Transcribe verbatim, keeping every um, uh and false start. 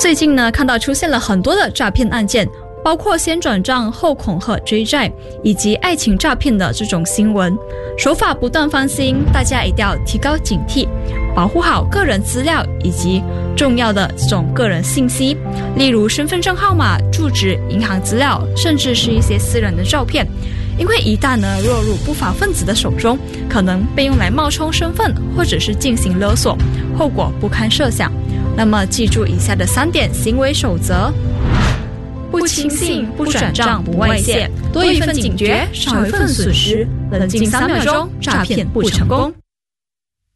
最近呢，看到出现了很多的诈骗案件，包括先转账后恐吓追债，以及爱情诈骗的这种新闻，手法不断翻新，大家一定要提高警惕，保护好个人资料以及重要的这种个人信息，例如身份证号码、住址、银行资料，甚至是一些私人的照片。因为一旦呢落入不法分子的手中，可能被用来冒充身份，或者是进行勒索，后果不堪设想。那么记住以下的三点行为守则：不轻信、不转账、不外泄，多一份警觉，少一份损失。冷静三秒钟，诈骗不成功。